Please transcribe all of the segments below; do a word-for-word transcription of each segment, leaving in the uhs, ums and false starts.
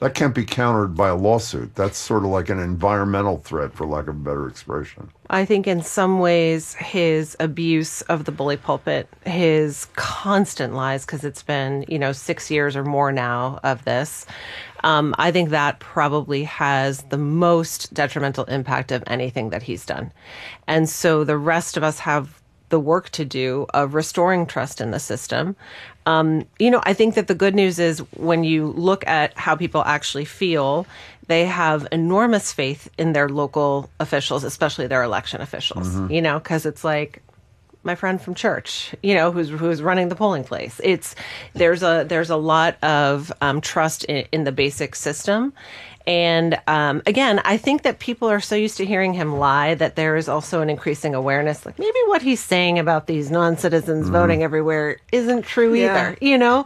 that can't be countered by a lawsuit. That's sort of like an environmental threat, for lack of a better expression. I think in some ways his abuse of the bully pulpit, his constant lies, because it's been, you know, six years or more now of this, um, I think that probably has the most detrimental impact of anything that he's done. And so the rest of us have the work to do of restoring trust in the system. Um, you know, I think that the good news is when you look at how people actually feel, they have enormous faith in their local officials, especially their election officials, mm-hmm. you know, because it's like my friend from church, you know, who's who's running the polling place. It's there's a there's a lot of um, trust in, in the basic system. And um, again, I think that people are so used to hearing him lie that there is also an increasing awareness, like maybe what he's saying about these non-citizens mm-hmm. voting everywhere isn't true yeah. either, you know?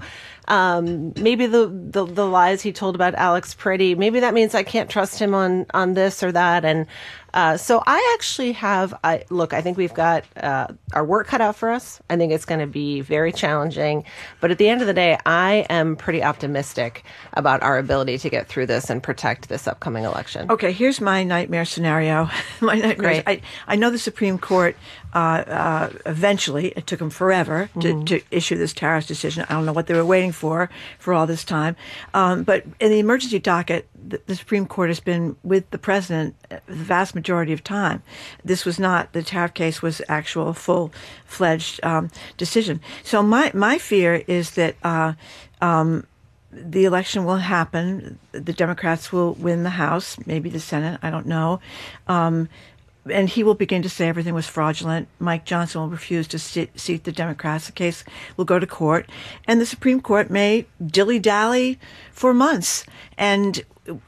Um, maybe the, the, the lies he told about Alex Priddy, maybe that means I can't trust him on, on this or that. And uh, so I actually have, I look, I think we've got uh, our work cut out for us. I think it's going to be very challenging. But at the end of the day, I am pretty optimistic about our ability to get through this and protect this upcoming election. Okay, here's my nightmare scenario. my nightmare. I, I know the Supreme Court uh, uh, eventually, it took them forever to, mm-hmm. to issue this tariff decision. I don't know what they were waiting for for all this time. Um, but in the emergency docket, the, the Supreme Court has been with the president the vast majority of time. This was not, the tariff case was actual full-fledged um, decision. So my, my fear is that uh, um, the election will happen. The Democrats will win the House, maybe the Senate, I don't know. Um, and he will begin to say everything was fraudulent. Mike Johnson will refuse to sit, seat the Democrats. The case will go to court. And the Supreme Court may dilly-dally for months. And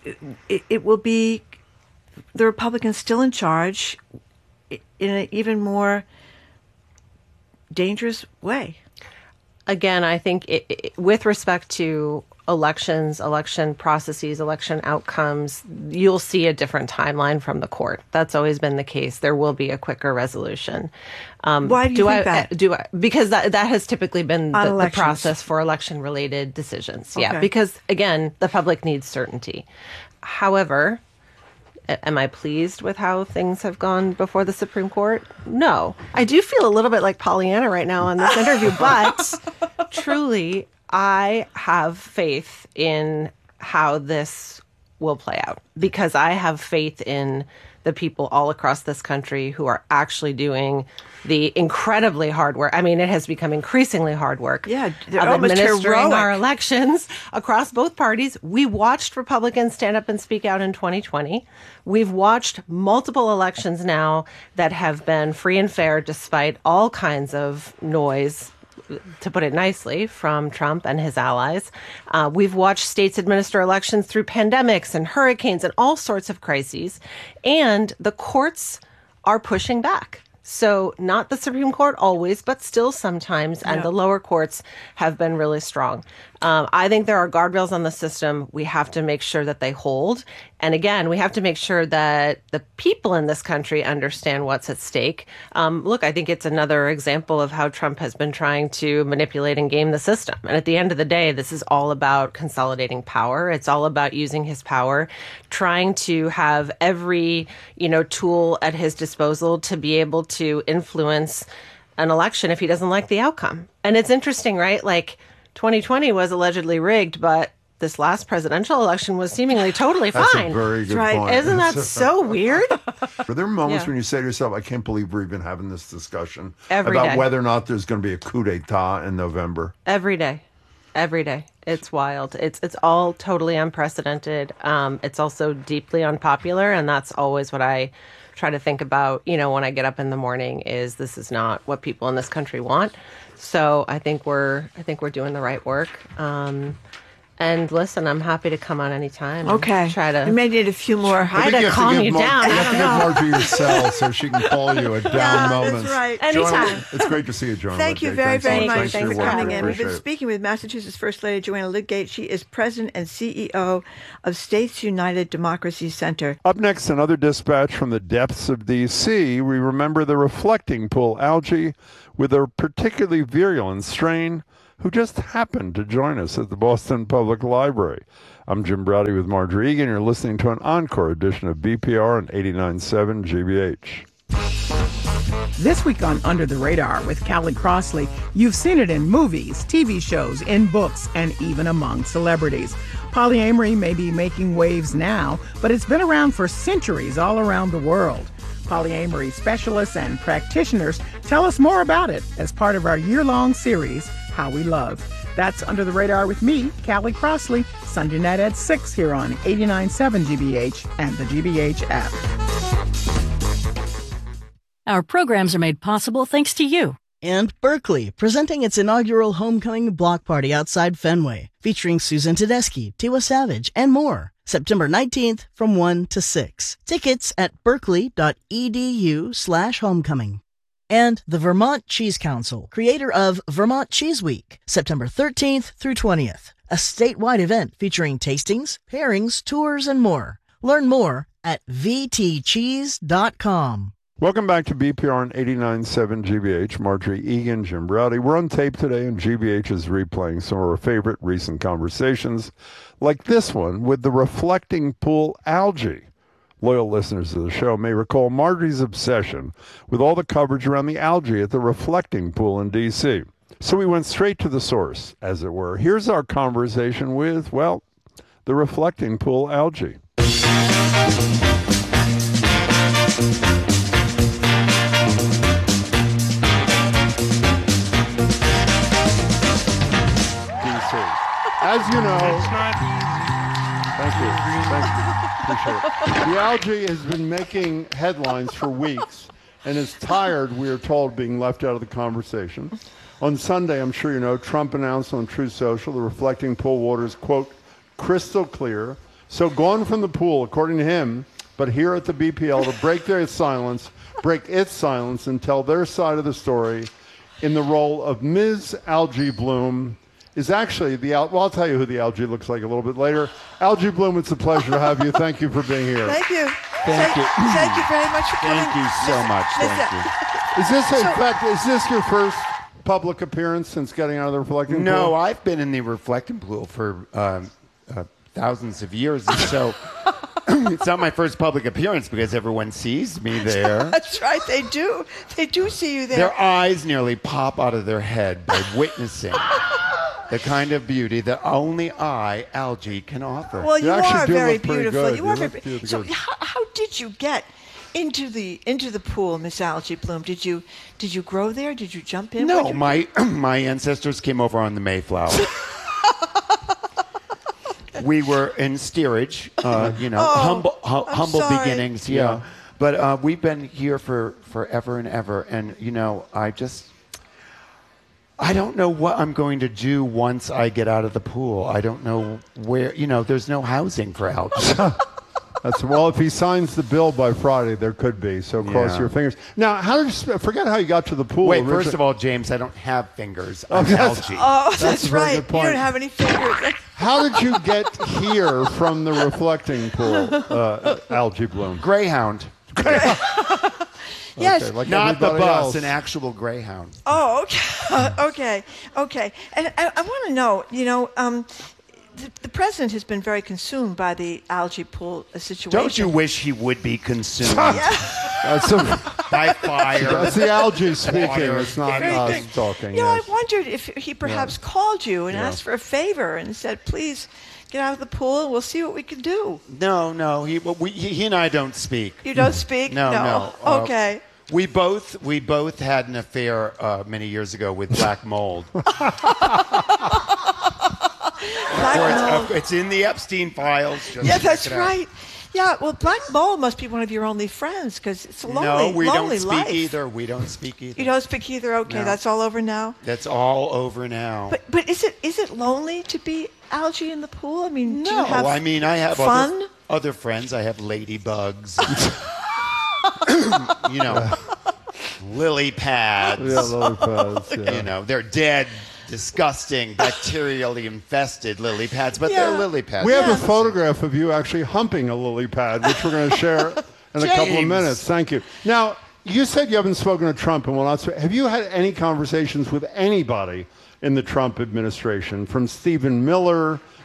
it, it will be the Republicans still in charge in an even more dangerous way. Again, I think it, it, with respect to elections, election processes, election outcomes, you'll see a different timeline from the court. That's always been the case. There will be a quicker resolution. Um, Why do you do think I, that? Do I, because that, that has typically been the, the process for election-related decisions. Okay. Yeah, because, again, the public needs certainty. However, am I pleased with how things have gone before the Supreme Court? No. I do feel a little bit like Pollyanna right now on this interview, but truly, I have faith in how this will play out because I have faith in the people all across this country who are actually doing the incredibly hard work. I mean, it has become increasingly hard work yeah, of administering heroic. our elections across both parties. We watched Republicans stand up and speak out in twenty twenty. We've watched multiple elections now that have been free and fair despite all kinds of noise, to put it nicely, from Trump and his allies. Uh, we've watched states administer elections through pandemics and hurricanes and all sorts of crises. And the courts are pushing back. So not the Supreme Court always, but still sometimes. And yeah. the lower courts have been really strong. Um, I think there are guardrails on the system. We have to make sure that they hold. And again, we have to make sure that the people in this country understand what's at stake. Um, look, I think it's another example of how Trump has been trying to manipulate and game the system. And at the end of the day, this is all about consolidating power. It's all about using his power, trying to have every, you know, tool at his disposal to be able to influence an election if he doesn't like the outcome. And it's interesting, right? Like, twenty twenty was allegedly rigged, but this last presidential election was seemingly totally fine. That's a very good right. point. Isn't that so weird? Are there moments yeah. when you say to yourself, I can't believe we're even having this discussion Every about day. whether or not there's going to be a coup d'etat in November? Every day. Every day. It's wild. It's it's all totally unprecedented. Um, it's also deeply unpopular, and that's always what I try to think about, you know, when I get up in the morning, is this is not what people in this country want. So I think we're I think we're doing the right work. Um, and listen, I'm happy to come on anytime. Okay. Try to. You may need a few more. Try to calm you Mar- down. You have to give Margie your cell so she can call you at down yeah, moments. That's right. Anytime. Joanna, it's great to see you, Joanna. Thank you Lidgate. very, Thanks very so much. Thanks Thanks for for coming in. We've Appreciate been it. speaking with Massachusetts First Lady Joanna Lidgate. She is president and C E O of States United Democracy Center. Up next, another dispatch from the depths of D C. We remember the reflecting pool algae with a particularly virulent strain who just happened to join us at the Boston Public Library. I'm Jim Browdy with Marjorie Egan. You're listening to an encore edition of B P R on eighty-nine point seven G B H. This week on Under the Radar with Callie Crossley, you've seen it in movies, T V shows, in books, and even among celebrities. Polyamory may be making waves now, but it's been around for centuries all around the world. Polyamory specialists and practitioners tell us more about it as part of our year-long series, How We Love. That's Under the Radar with me, Callie Crossley, Sunday night at six here on eighty-nine point seven G B H and the G B H app. Our programs are made possible thanks to you. And Berkeley, presenting its inaugural homecoming block party outside Fenway, featuring Susan Tedeschi, Tiwa Savage, and more. September nineteenth from one to six. Tickets at berkeley.edu slash homecoming. And the Vermont Cheese Council, creator of Vermont Cheese Week, September thirteenth through twentieth. A statewide event featuring tastings, pairings, tours, and more. Learn more at v t cheese dot com. Welcome back to B P R on eighty-nine point seven G B H. Marjorie Egan, Jim Browdy. We're on tape today, and G B H is replaying some of our favorite recent conversations, like this one with the reflecting pool algae. Loyal listeners of the show may recall Marjorie's obsession with all the coverage around the algae at the reflecting pool in D C. So we went straight to the source, as it were. Here's our conversation with, well, the reflecting pool algae. As you know, It's not thank you, thank you, appreciate it. The algae has been making headlines for weeks and is tired, we are told, being left out of the conversation. On Sunday, I'm sure you know, Trump announced on Truth Social the reflecting pool water is, quote, crystal clear. So gone from the pool, according to him, but here at the B P L to break their silence, break its silence and tell their side of the story in the role of Miz Algae Bloom, is actually the, al- well, I'll tell you who the algae looks like a little bit later. Algae Bloom, it's a pleasure to have you. Thank you for being here. Thank you. Thank you. Thank you very much for coming. Thank you so Listen, much. Thank listen. you. Is this, in So- fact, is this your first public appearance since getting out of the reflecting No, pool? I've been in the reflecting pool for um, uh, thousands of years, and so it's not my first public appearance because everyone sees me there. That's right. They do. They do see you there. Their eyes nearly pop out of their head by witnessing the kind of beauty that only I, algae, can offer. Well, you, You actually are do very look pretty beautiful. good. You You are look very. pretty So, good. how, how did you get into the into the pool, Miss Algae Bloom? Did you did you grow there? Did you jump in? no, What'd you- my my ancestors came over on the Mayflower. We were in steerage, uh, you know, Oh, humble hu- I'm humble sorry. beginnings, yeah. But uh, we've been here for forever and ever, and you know, I just, I don't know what I'm going to do once I get out of the pool. I don't know where, you know, there's no housing for algae. That's, well, if he signs the bill by Friday, there could be. So cross Yeah. your fingers. Now, how did you, sp- forget how you got to the pool. Wait, originally. first of all, James, I don't have fingers. I'm that's- algae. Oh, that's, That's a very right. good point. You don't have any fingers. How did you get here from the reflecting pool, uh, Algae Bloom? Greyhound. Yes. Okay, like Not the everybody bus, else. an actual greyhound. Oh, okay, okay, okay. And I, I want to know, you know, um, the, the president has been very consumed by the algae pool uh, situation. Don't you wish he would be consumed That's, a, by fire? that's the algae speaking. Water. It's not Very us good. talking. You know, yes. I wondered if he perhaps called you and Yeah. asked for a favor and said, please get out of the pool and we'll see what we can do. No, no. He, well, we, he, he and I don't speak. You don't speak? No, no. Uh, Okay. We both we both had an affair uh, many years ago with black mold. Black Or it's, mold. uh, it's in the Epstein files. Just Yeah, check that's it out. right. Yeah, well, black mold must be one of your only friends because it's a lonely, No, we lonely don't speak life. either. We don't speak either. You don't speak either. Okay, No. that's all over now. That's all over now. But but is it is it lonely to be algae in the pool? I mean, do you no, have I mean I have fun? Other, other friends. I have ladybugs. you know, lily pads. Yeah, lily pads, yeah. You know, they're dead, disgusting, bacterially infested lily pads, but Yeah. they're lily pads. We have Yeah. a photograph of you actually humping a lily pad, which we're going to share in a couple of James. minutes. Thank you. Now, you said you haven't spoken to Trump and will not. Have you had any conversations with anybody in the Trump administration, from Stephen Miller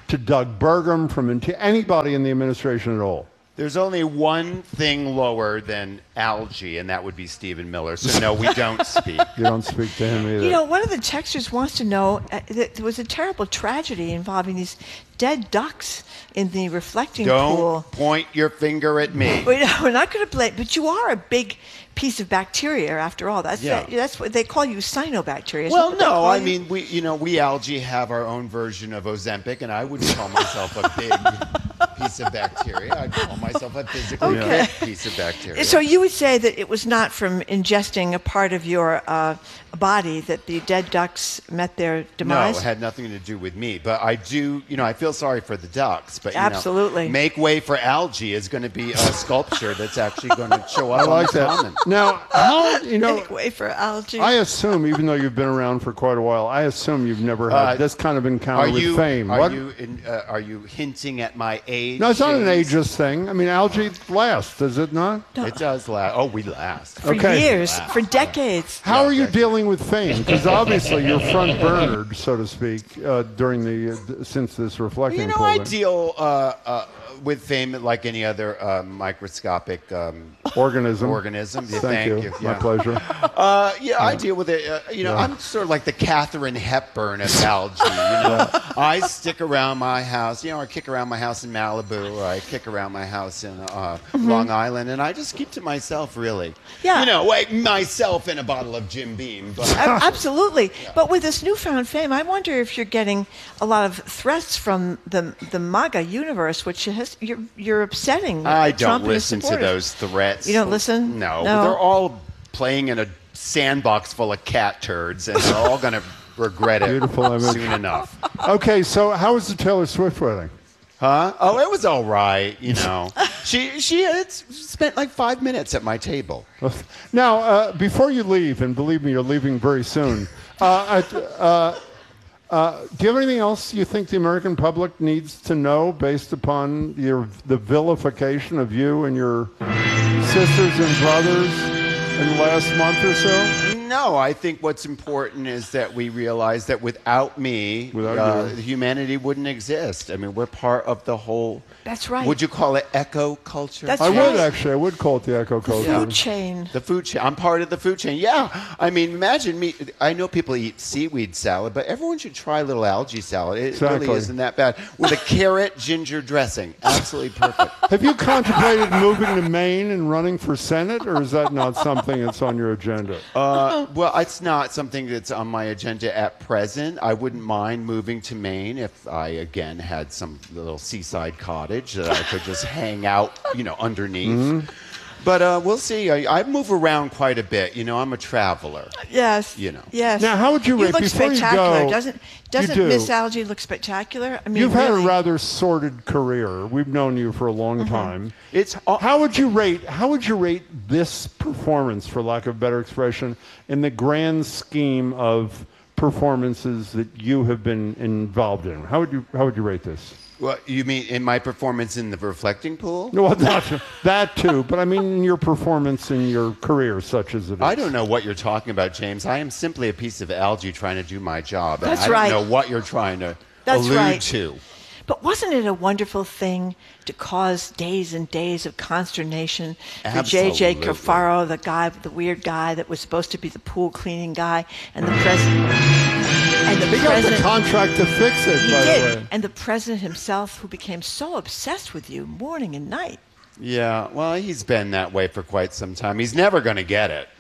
to Doug Burgum, from to anybody in the administration at all? There's only one thing lower than Algie, and that would be Stephen Miller. So, no, we don't speak. You don't speak to him either. You know, one of the texters wants to know uh, that there was a terrible tragedy involving these dead ducks in the reflecting Don't pool. point your finger at me. We're not, we're not going to blame, but you are a big piece of bacteria after all. That's Yeah. that, that's what they call you, cyanobacteria. Isn't Well, that what they no, call I you? mean, we, you know, we algae have our own version of Ozempic, and I wouldn't call myself a big piece of bacteria. I'd call myself a physically Okay. fit piece of bacteria. So you would say that it was not from ingesting a part of your uh, body that the dead ducks met their No, demise? it had nothing to do with me. But I do, you know, I feel sorry for the ducks. But you Absolutely. know, Make Way for Algae is going to be a sculpture that's actually going to show up I on like the that. common. Now, how, you know, Make way for algae. I assume, even though you've been around for quite a while, I assume you've never had Uh, this kind of encounter Are with you, fame. are What? you, in, uh, are you hinting at my age? No, it's not an James? ageist thing. I mean, algae lasts, does it not? It does last. Oh, we last. for okay. years, for decades. How Yeah, are you okay. dealing with fame? Because obviously you're front burnered, so to speak, uh, during the uh, th- since this reflecting. You know, pool I thing. deal uh, uh, with fame like any other uh, microscopic um, organism. organism. Yeah, Thank, you. you. My Yeah. pleasure. Uh, yeah, I deal with it. Uh, you know, Yeah. I'm sort of like the Katharine Hepburn of algae. You know, I stick around my house. You know, I kick around my house in Malibu, or I kick around my house in uh, Long Island, and I just keep to myself, really. Yeah. You know, like myself and a bottle of Jim Beam. But A- Absolutely. But with this newfound fame, I wonder if you're getting a lot of threats from the the MAGA universe, which has you're you're upsetting. I don't Trump and his listen to supporters. those threats. You don't listen? No, No. they're all playing in a sandbox full of cat turds, and they're all going to regret it Beautiful image. soon enough. Okay, so how was the Taylor Swift wedding? Huh? Oh, it was all right. You know, she she had spent like five minutes at my table. Now, uh, before you leave, and believe me, you're leaving very soon. Uh, I- uh, uh, do you have anything else you think the American public needs to know based upon your the vilification of you and your sisters and brothers in the last month or so? No, I think what's important is that we realize that without me, Without uh, you. humanity wouldn't exist. I mean, we're part of the whole. That's right. Would you call it eco culture? That's I right. would actually. I would call it the echo culture. Food chain. The food chain. I'm part of the food chain. Yeah. I mean, imagine me. I know people eat seaweed salad, but everyone should try a little algae salad. It Exactly. really isn't that bad. With a carrot ginger dressing. Absolutely perfect. Have you contemplated moving to Maine and running for Senate, or is that not something that's on your agenda? Uh, well, it's not something that's on my agenda at present. I wouldn't mind moving to Maine if I, again, had some little seaside cottage that I could just hang out, you know, underneath. Mm-hmm. But uh, we'll see. I, I move around quite a bit. You know, I'm a traveler. Yes. You know. Yes. Now, how would you You rate- look before you spectacular. go, doesn't you doesn't do. Miss Algae look spectacular? I mean, You've had really. a rather sordid career. We've known you for a long Mm-hmm. time. It's all- How would you rate? How would you rate this performance, for lack of a better expression, in the grand scheme of performances that you have been involved in? How would you How would you rate this? Well, you mean in my performance in the reflecting pool? No, well, not that too, but I mean in your performance in your career, such as it is. I don't know what you're talking about, James. I am simply a piece of algae trying to do my job. and That's I right. don't know what you're trying to That's allude right. to. But wasn't it a wonderful thing to cause days and days of consternation for J J Absolutely. Cafaro, the guy, the weird guy that was supposed to be the pool cleaning guy, and the president, and the He got the president. contract to fix it, He by the did, way. and the president himself, who became so obsessed with you morning and night. Yeah, well, he's been that way for quite some time. He's never going to get it.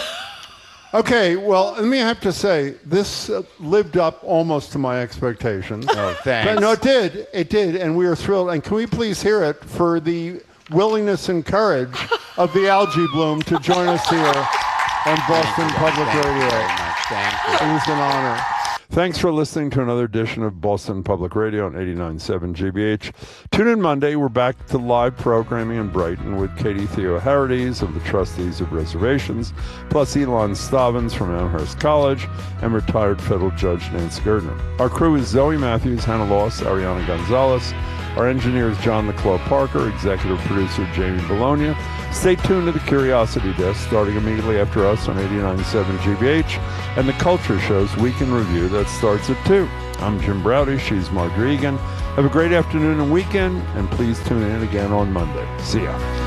Okay, well, let me have to say, this uh, lived up almost to my expectations. Oh, thanks. But no, it did. It did, and we are thrilled. And can we please hear it for the willingness and courage of the algae bloom to join us here on Boston Public Thank you Radio. very much. Thank you. It was an honor. Thanks for listening to another edition of Boston Public Radio on eighty-nine point seven G B H. Tune in Monday. We're back to live programming in Brighton with Katie Theo-Harides of the Trustees of Reservations, plus Elon Stavins from Amherst College, and retired federal judge Nance Gerdner. Our crew is Zoe Matthews, Hannah Loss, Ariana Gonzalez. Our engineer is John Leclaw Parker, executive producer Jamie Bologna. Stay tuned to the Curiosity Desk, starting immediately after us on eighty-nine point seven G B H, and the Culture Show's Week in Review that starts at two. I'm Jim Browdy, she's Marjorie Egan. Have a great afternoon and weekend, and please tune in again on Monday. See ya.